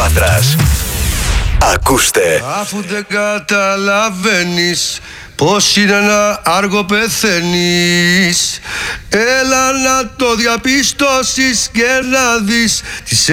Πάτρας. Ακούστε. Αφού δεν καταλαβαίνεις πως είναι να άργο πεθαίνεις, έλα να το διαπιστώσεις και να δεις τις